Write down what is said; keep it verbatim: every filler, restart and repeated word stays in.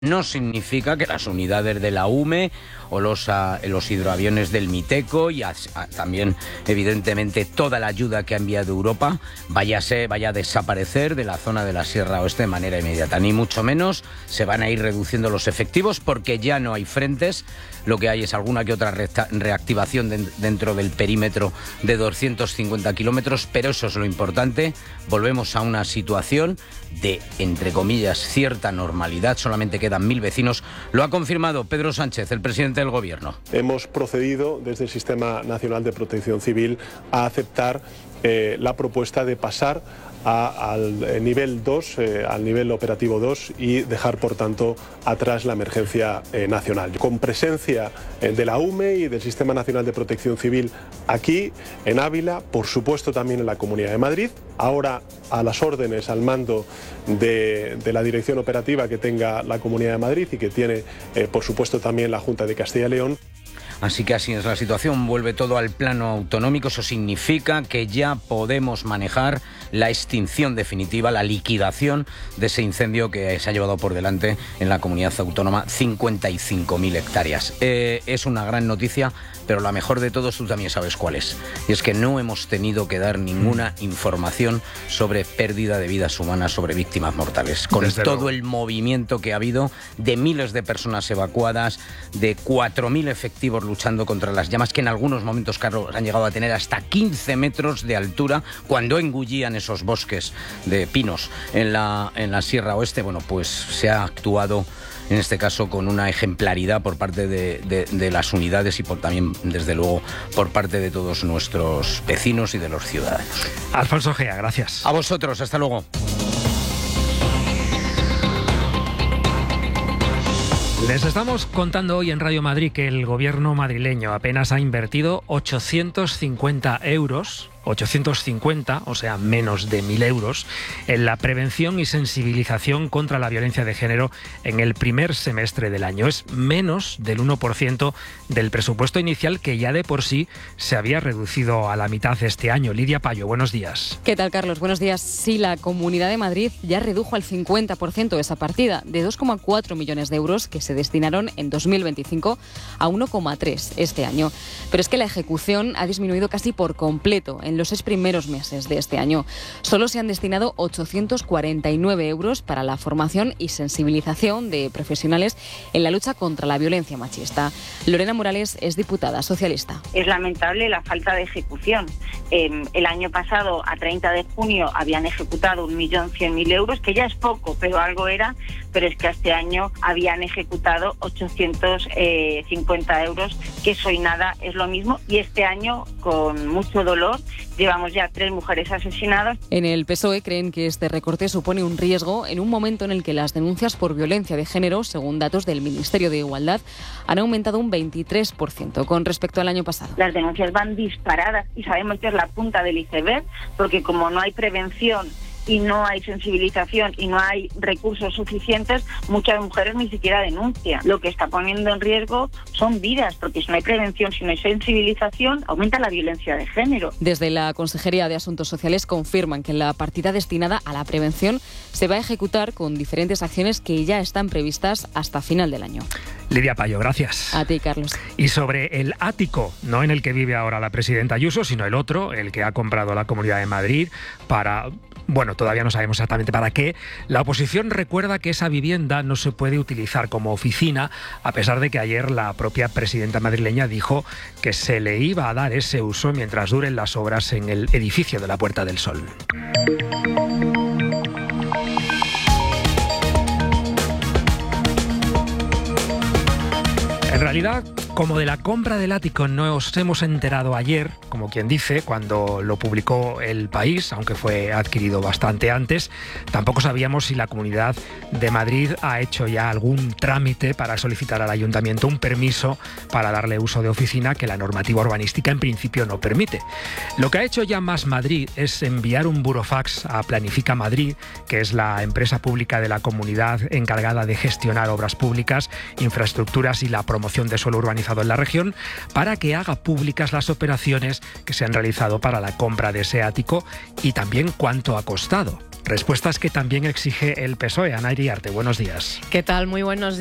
No significa que las unidades de la U M E o los, uh, los hidroaviones del Miteco y a, a, también, evidentemente, toda la ayuda que ha enviado Europa vaya a, ser, vaya a desaparecer de la zona de la Sierra Oeste de manera inmediata. Ni mucho menos se van a ir reduciendo los efectivos porque ya no hay frentes. Lo que hay es alguna que otra reactivación de, dentro del perímetro de doscientos cincuenta kilómetros, pero eso es lo importante. Volvemos a una situación de, entre comillas, cierta normalidad. Solamente quedan mil vecinos. Lo ha confirmado Pedro Sánchez, el presidente del Gobierno. Hemos procedido desde el Sistema Nacional de Protección Civil a aceptar eh, la propuesta de pasar A, al nivel dos, eh, al nivel operativo dos y dejar, por tanto, atrás la emergencia eh, nacional. Con presencia eh, de la U M E y del Sistema Nacional de Protección Civil aquí, en Ávila, por supuesto también en la Comunidad de Madrid, ahora a las órdenes, al mando de, de la dirección operativa que tenga la Comunidad de Madrid y que tiene, eh, por supuesto, también la Junta de Castilla y León. Así que así es la situación, vuelve todo al plano autonómico. Eso significa que ya podemos manejar la extinción definitiva, la liquidación de ese incendio que se ha llevado por delante en la comunidad autónoma, cincuenta y cinco mil hectáreas. Eh, es una gran noticia, pero la mejor de todos tú también sabes cuál es. Y es que no hemos tenido que dar ninguna información sobre pérdida de vidas humanas, sobre víctimas mortales. Con Desde todo luego. el movimiento que ha habido de miles de personas evacuadas, de cuatro mil efectivos luchando contra las llamas, que en algunos momentos, Carlos, han llegado a tener hasta quince metros de altura cuando engullían esos bosques de pinos en la, en la Sierra Oeste. Bueno, pues se ha actuado en este caso con una ejemplaridad por parte de, de, de las unidades y por, también, desde luego, por parte de todos nuestros vecinos y de los ciudadanos. Alfonso Gea, gracias. A vosotros, hasta luego. Les estamos contando hoy en Radio Madrid que el gobierno madrileño apenas ha invertido ochocientos cincuenta euros, ochocientos cincuenta, o sea, menos de mil euros, en la prevención y sensibilización contra la violencia de género en el primer semestre del año. Es menos del uno por ciento del presupuesto inicial, que ya de por sí se había reducido a la mitad este año. Lidia Payo, buenos días. ¿Qué tal, Carlos? Buenos días. Sí, la Comunidad de Madrid ya redujo al cincuenta por ciento esa partida, de dos coma cuatro millones de euros que se destinaron en dos mil veinticinco a uno coma tres este año. Pero es que la ejecución ha disminuido casi por completo en los seis primeros meses de este año. Solo se han destinado ochocientos cuarenta y nueve euros para la formación y sensibilización de profesionales en la lucha contra la violencia machista. Lorena Morales es diputada socialista. Es lamentable la falta de ejecución. Eh, el año pasado, a treinta de junio, habían ejecutado un millón cien mil euros, que ya es poco, pero algo era, pero es que este año habían ejecutado ochocientos cincuenta euros, que eso y nada es lo mismo, y este año, con mucho dolor, llevamos ya tres mujeres asesinadas. En el P S O E creen que este recorte supone un riesgo en un momento en el que las denuncias por violencia de género, según datos del Ministerio de Igualdad, han aumentado un veintitrés por ciento con respecto al año pasado. Las denuncias van disparadas y sabemos que es la punta del iceberg, porque como no hay prevención y no hay sensibilización y no hay recursos suficientes, muchas mujeres ni siquiera denuncian. Lo que está poniendo en riesgo son vidas, porque si no hay prevención, si no hay sensibilización, aumenta la violencia de género. Desde la Consejería de Asuntos Sociales confirman que la partida destinada a la prevención se va a ejecutar con diferentes acciones que ya están previstas hasta final del año. Lidia Payo, gracias. A ti, Carlos. Y sobre el ático, no en el que vive ahora la presidenta Ayuso, sino el otro, el que ha comprado la Comunidad de Madrid para... Bueno, todavía no sabemos exactamente para qué. La oposición recuerda que esa vivienda no se puede utilizar como oficina, a pesar de que ayer la propia presidenta madrileña dijo que se le iba a dar ese uso mientras duren las obras en el edificio de la Puerta del Sol. En realidad, como de la compra del ático nos hemos enterado ayer, como quien dice, cuando lo publicó El País, aunque fue adquirido bastante antes, tampoco sabíamos si la Comunidad de Madrid ha hecho ya algún trámite para solicitar al Ayuntamiento un permiso para darle uso de oficina que la normativa urbanística en principio no permite. Lo que ha hecho ya Más Madrid es enviar un burofax a Planifica Madrid, que es la empresa pública de la comunidad encargada de gestionar obras públicas, infraestructuras y la promoción de suelo urbanizado especializado en la región para que haga públicas las operaciones que se han realizado para la compra de ese ático y también cuánto ha costado. Respuestas que también exige el P S O E. Ana Iriarte, buenos días. ¿Qué tal? Muy buenos días.